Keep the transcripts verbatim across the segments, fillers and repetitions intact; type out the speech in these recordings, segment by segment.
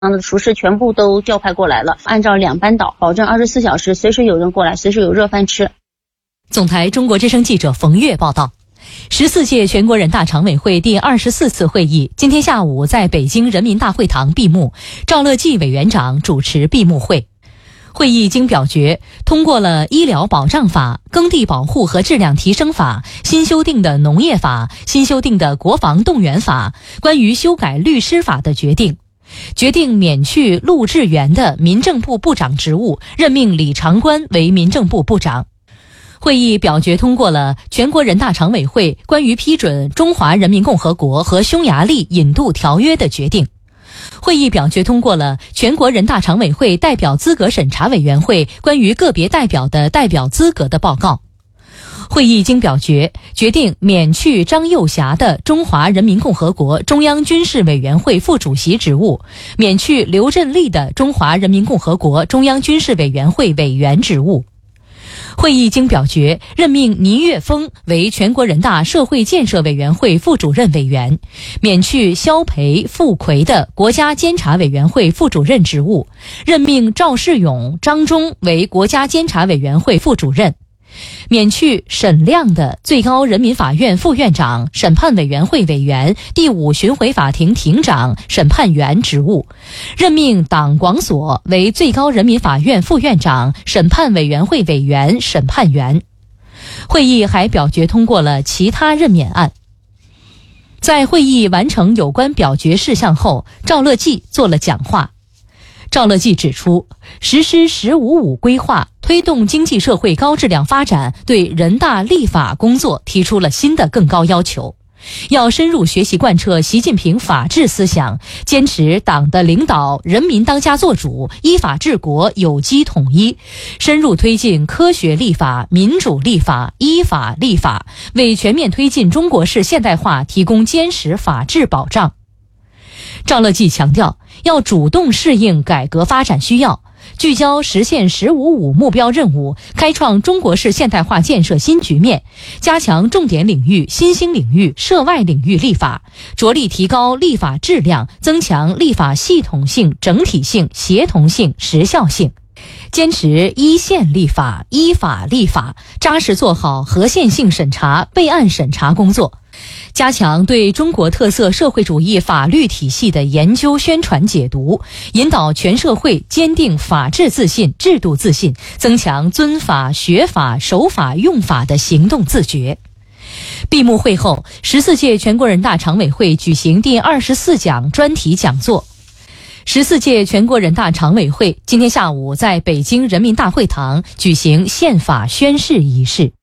的厨师全部都调派过来了，按照两班倒，保证二十四小时随时有人过来，随时有热饭吃。 总台中国之声记者冯月报道。十四届全国人大常委会第二十四次会议今天下午在北京人民大会堂闭幕，赵乐际委员长主持闭幕会。会议经表决通过了《医疗保障法》、《耕地保护和质量提升法》、新修订的《农业法》、新修订的《国防动员法》、关于修改律师法的决定，决定免去陆志源的民政部部长职务，任命李长官为民政部部长。会议表决通过了全国人大常委会关于批准《中华人民共和国和匈牙利引渡条约》的决定。会议表决通过了全国人大常委会代表资格审查委员会关于个别代表的代表资格的报告。会议经表决决定免去张幼霞的中华人民共和国中央军事委员会副主席职务，免去刘振立的中华人民共和国中央军事委员会委员职务。会议经表决任命倪岳峰为全国人大社会建设委员会副主任委员，免去肖培、傅奎的国家监察委员会副主任职务，任命赵世勇、张忠为国家监察委员会副主任，免去沈亮的最高人民法院副院长、审判委员会委员、第五巡回法庭庭长、审判员职务，任命党广所为最高人民法院副院长、审判委员会委员、审判员。会议还表决通过了其他任免案。在会议完成有关表决事项后，赵乐际做了讲话。赵乐际指出，实施“十五五”规划，推动经济社会高质量发展，对人大立法工作提出了新的更高要求。要深入学习贯彻习近平法治思想，坚持党的领导、人民当家作主、依法治国、有机统一，深入推进科学立法、民主立法、依法立法，为全面推进中国式现代化提供坚实法治保障。赵乐际强调，要主动适应改革发展需要，聚焦实现“十五五”目标任务，开创中国式现代化建设新局面，加强重点领域、新兴领域、涉外领域立法，着力提高立法质量，增强立法系统性、整体性、协同性、时效性。坚持依宪立法、依法立法，扎实做好合宪性审查、备案审查工作，加强对中国特色社会主义法律体系的研究、宣传、解读，引导全社会坚定法治自信、制度自信，增强遵法、学法、守法、用法的行动自觉。闭幕会后，十四届全国人大常委会举行第二十四讲专题讲座。十四届全国人大常委会今天下午在北京人民大会堂举行宪法宣誓仪式。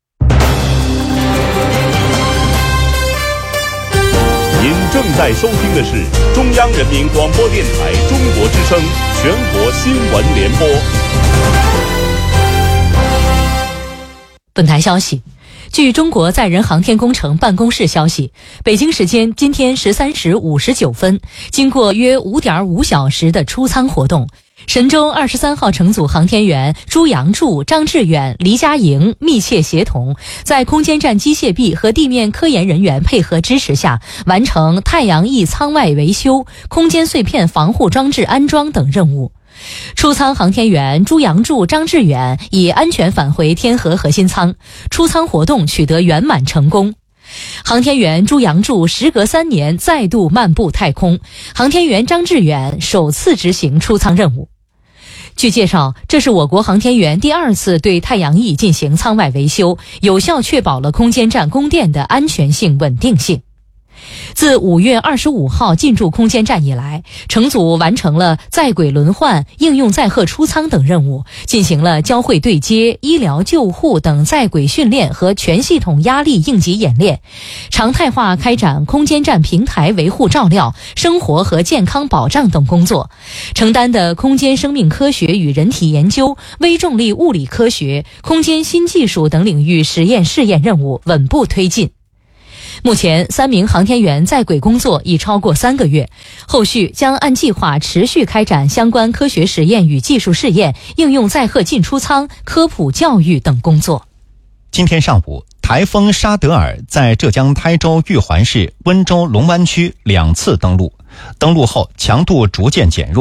您正在收听的是中央人民广播电台中国之声全国新闻联播。 本台消息，据中国载人航天工程办公室消息，北京时间今天十三时五十九分，经过约 五点五小时的出舱活动，神舟二十三号乘组航天员朱杨柱、张志远、黎佳莹密切协同，在空间站机械臂和地面科研人员配合支持下，完成太阳翼舱外维修、空间碎片防护装置安装等任务。出舱航天员朱杨柱、张志远已安全返回天河核心舱，出舱活动取得圆满成功。航天员朱杨柱时隔三年再度漫步太空，航天员张志远首次执行出舱任务。据介绍，这是我国航天员第二次对太阳翼进行舱外维修，有效确保了空间站供电的安全性、稳定性。自五月二十五号进驻空间站以来，乘组完成了在轨轮换、应用载荷出舱等任务，进行了交会对接、医疗救护等在轨训练和全系统压力应急演练，常态化开展空间站平台维护照料、生活和健康保障等工作，承担的空间生命科学与人体研究、微重力物理科学、空间新技术等领域实验试验任务稳步推进。目前，三名航天员在轨工作已超过三个月，后续将按计划持续开展相关科学实验与技术试验、应用载荷进出舱、科普教育等工作。 今天上午， 台风沙德尔在浙江台州玉环市温州龙湾区两次登陆，登陆后强度逐渐减弱。